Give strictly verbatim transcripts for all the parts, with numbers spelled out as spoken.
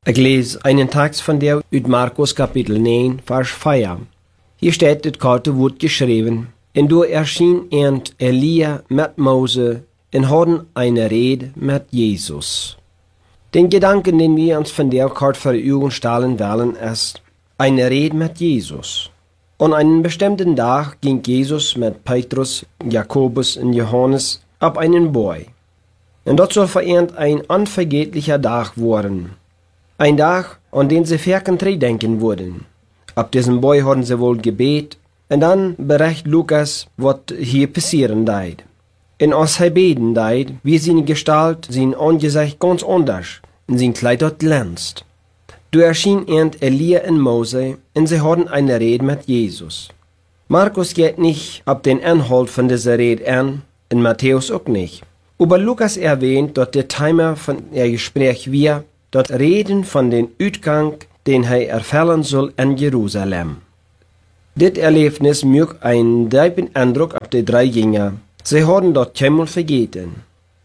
Ik lees einen Text von der uit Markus Kapitel neun, Vers vier. Hier steht het korte woord geschreven. En door erschien ernt Elia met Mose en hadden eine Rede met Jesus. Den Gedanken, den wir uns von der kort vor Augen stellen wollen, ist eine Rede mit Jesus. An einen bestimmten Tag ging Jesus mit Petrus, Jakobus und Johannes auf einen Berg. Und dort soll verehrt ein unvergehtlicher Tag worden. Ein Tag, an den sie verken denken wurden. Ab diesem Berg hatten sie wohl gebet, und dann bericht Lukas, was hier passieren deit. In als hij beten deit, wie seine Gestalt, sein Angesicht ganz anders, und sein Kleid dort glänzt. Du erschien ernt Elia und Mose, und sie hatten eine Rede mit Jesus. Markus geht nicht ab den Inhalt von dieser Rede an, und Matthäus auch nicht. Aber Lukas erwähnt, dass der Timer von der Gespräch wir, dort reden von den Uitgang, den er erfüllen soll in Jerusalem. Dit Erlebnis macht einen tiefen Eindruck auf die drei Jünger. Sie haben dort keinmal vergeten.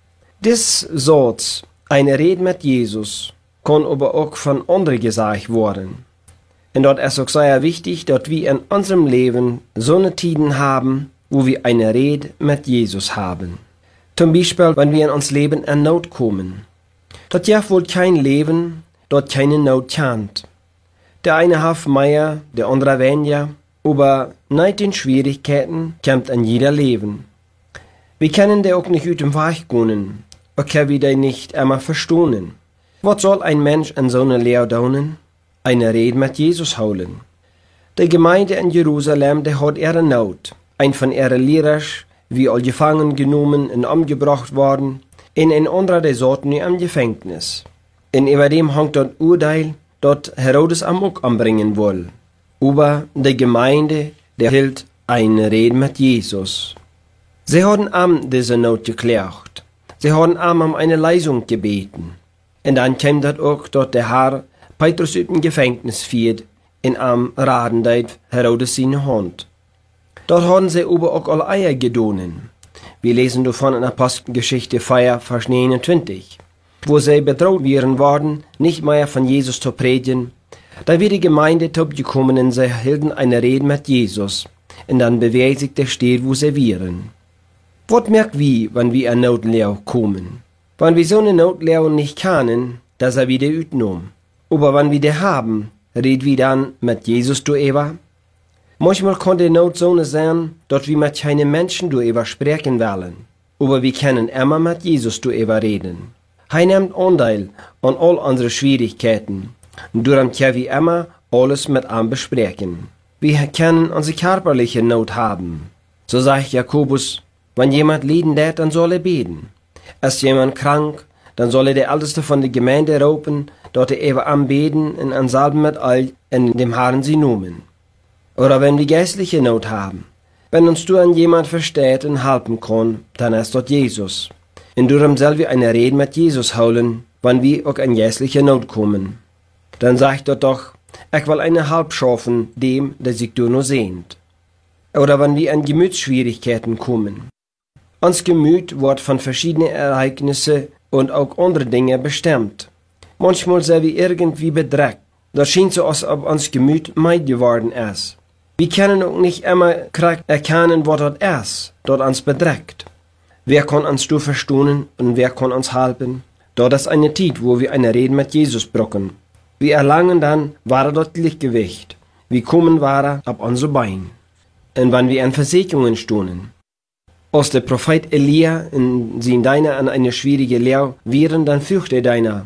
Dies Satz, eine Rede mit Jesus, kann aber auch von anderen gesagt werden. Und dort ist auch sehr wichtig, dass wir in unserem Leben so eine Tiden haben, wo wir eine Rede mit Jesus haben. Zum Beispiel, wenn wir in uns Leben in Not kommen. Dort ja wohl kein Leben, dort keine Not kennt. Der eine hat mehr, der andere weniger, aber nicht den Schwierigkeiten kommt in jeder Leben. Wir können der auch nicht aus dem Weg gehen, auch können wir die nicht immer verstehen. Was soll ein Mensch in so einer Lehre tun? Eine Rede mit Jesus holen. Die Gemeinde in Jerusalem, die hat ihre Not. Ein von ihren Lehrern, wie all gefangen genommen und umgebracht worden, in ein anderer, der saß nie im Gefängnis. Und über dem hängt dort Urteil, dort Herodes am auch umbringen will. Aber die Gemeinde, der hielt eine Rede mit Jesus. Sie haben am diese Not geklärt. Sie haben am um eine Leisung gebeten. Und dann kam das auch, dass der Herr Petrus aus dem Gefängnis führt, in am Raden deit Herodes seine Hand. Dort haben sie aber auch alle Eier gedonen. Wir lesen davon in Apostelgeschichte vier, Vers neunundzwanzig, wo sie bedroht werden worden, nicht mehr von Jesus zu predigen. Da wird die Gemeinde gekommen und sie hielten eine Rede mit Jesus. Und dann bewegt sich der Steht, wo sie wären. Was merkt wir, wenn wir in Notlehre kommen? Wenn wir so eine Notlehre nicht kennen, dass er wieder utnommen. Aber wenn wir die haben, reden wir dann mit Jesus darüber. Manchmal kann die Not so sein, dass wir mit keinen Menschen darüber sprechen wollen. Aber wir können immer mit Jesus darüber reden. Er nimmt Anteil an all unsere Schwierigkeiten. Und darum können wir immer alles mit ihm besprechen. Wir können unsere körperliche Not haben. So sagt Jakobus, wenn jemand leiden lädt, dann soll er beten. Ist jemand krank, dann soll er der Älteste von der Gemeinde rufen, dort er eben anbeten und ansalben mit all in dem Herrn sie nehmen. Oder wenn wir geistliche Not haben. Wenn uns du an jemand versteht und helfen kann, dann ist dort Jesus. Und darum soll wir eine Rede mit Jesus holen, wenn wir auch in geistliche Not kommen. Dann sagt er doch, ich will eine Halb schaffen dem, der sich du nur sehnt. Oder wenn wir an Gemütsschwierigkeiten kommen. Uns Gemüt wird von verschiedenen Ereignissen und auch andere Dinge bestimmt. Manchmal sind wir irgendwie bedrückt. Das scheint so, als ob uns Gemüt meid geworden ist. Wir können auch nicht immer erkennen, was das ist, das uns bedrückt. Wer kann uns du verstehen und wer kann uns helfen? Dort ist eine Zeit, wo wir eine Rede mit Jesus brauchen. Wir erlangen dann wahre dort Gleichgewicht. Wir kommen wahre ab unser Bein. Und wenn wir an Versicherungen stehen. Als der Prophet Elia in sein Deiner an eine schwierige Lehre wären, dann fürchte deiner.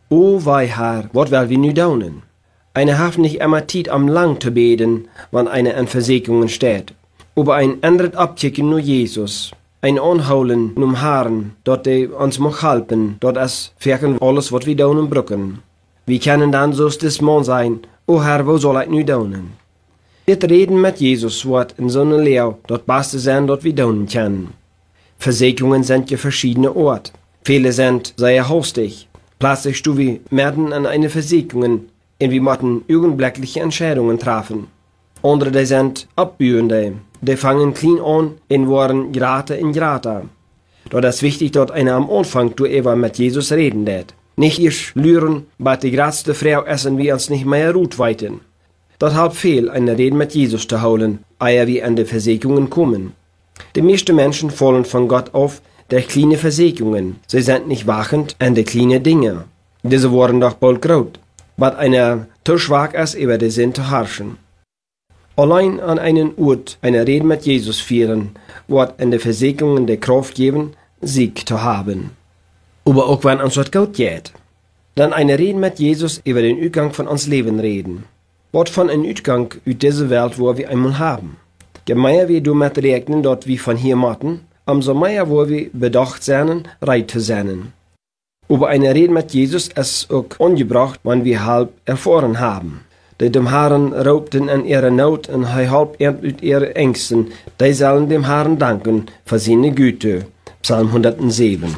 O wei Herr, was will wir nu daunen? Eine hat nicht immer Zeit am lang zu beten, wenn eine an Versicherungen steht. Aber ein anderes abkicken nur Jesus. Ein Anholen num Herrn, dort er uns mag helfen, dort es fächen alles, was wir daunen brücken. Wir können dann so des Mann sein, o Herr, wo soll ich nu daunen? Dit Reden mit Jesus wird in so einer Lehre dort Beste sein, dort wir daunen können. Versicherungen sind ja verschiedene Orte. Viele sind sehr hastig. Plötzlich du wir mitten an eine Versicherung und wir müssen augenblickliche Entscheidungen treffen. Andere die sind Abbühende. Die fangen klein an und werden grater und grater. Dort ist wichtig, dass einer am Anfang du eben mit Jesus reden lässt. Nicht ich lüren, bei die größte Frau essen wir uns nicht mehr Rut weiten. Das halb viel, eine Rede mit Jesus zu holen, ehe wir an die Versägungen kommen. Die meisten Menschen fallen von Gott auf durch kleine Versägungen. Sie sind nicht wachend an die kleinen Dinge. Diese worden doch bald groß, weil einer zu schwach ist, über die Sinn zu herrschen. Allein an einen Ort eine Rede mit Jesus führen, wird an die Versägungen der Kraft geben, Sieg zu haben. Aber auch wenn uns das gut geht, dann eine Rede mit Jesus über den Ausgang von uns Leben reden. Wird von einem Ausgang aus dieser Welt, wo wir einmal haben. Je mehr wir damit rechnen, dort wir von hier machen, umso mehr wo wir bedacht sein, reit zu sein. Aber eine Rede mit Jesus ist auch ungebracht, wenn wir halb erfahren haben. Die dem Herrn raubten in ihrer Not und er halb mit ihren Ängsten, die sollen dem Herrn danken für seine Güte. Psalm hundertsieben.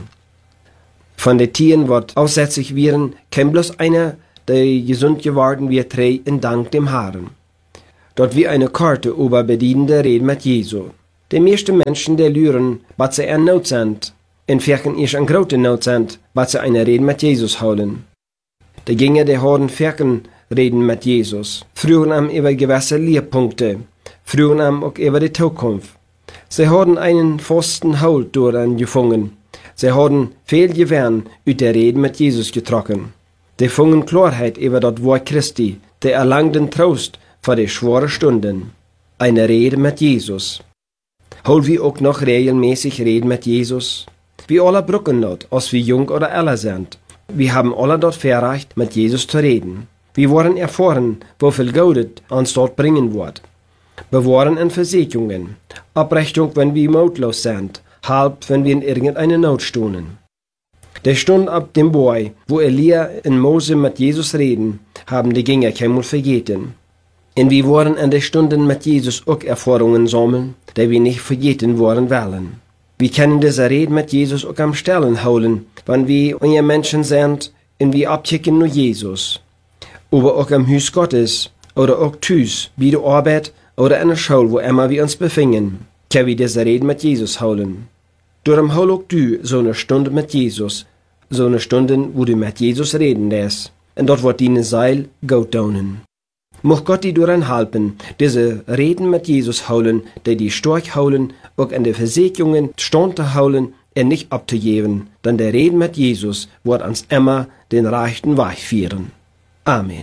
Von den Tieren wird aussätzlich werden, kein bloß einer, der gesund geworden wird, drei in Dank dem Herrn. Dort wie eine Karte über bedienende Rede mit Jesu. Die meisten Menschen, die lüren, was sie in Not sind, in Färken ist in große Not sind, was sie eine Rede mit Jesus holen. Die gingen die Horden Färken reden mit Jesus, frühen am über gewisse Lehrpunkte, frühen am auch über die Zukunft. Sie haben einen festen Halt durch ihn gefangen. Sie haben viel Gewinn aus der Rede mit Jesus getroffen. Die fungen Klarheit über das Wort Christi, die erlangten Trost für die schweren Stunden. Eine Rede mit Jesus. Hol wir auch noch regelmäßig reden mit Jesus? Wir alle brücken dort, als wir jung oder älter sind. Wir haben alle dort verreicht, mit Jesus zu reden. Wir wollen erfahren, wie viel Gott uns dort bringen wird. Bewahren in Versicherungen, Abrechnung, wenn wir mutlos sind, halb, wenn wir in irgendeiner Not stehen. Der Stund ab dem Boy, wo Elia und Mose mit Jesus reden, haben die Gänger keinmal vergeten. Und wir wollen in den Stunden mit Jesus auch Erfahrungen sammeln, die wir nicht vergeten wollen wollen. Wir können diese Rede mit Jesus auch am Stellen holen, wenn wir unter Menschen sind und wir abchecken nur Jesus. Aber auch am Haus Gottes oder auch Tüs, bei der Arbeit oder in der Schule, wo immer wir uns befinden, können wir diese Rede mit Jesus holen. Darum hol auch du so eine Stunde mit Jesus, so eine Stunde, wo du mit Jesus reden lässt, und dort wird deine Seil gut tun. Mocht Gott dir daran helfen, diese Reden mit Jesus holen, die die stark holen, auch in den Versicherungen stand zu holen und nicht abzugeben, denn der Reden mit Jesus wird uns immer den rechten Weg führen. Amen.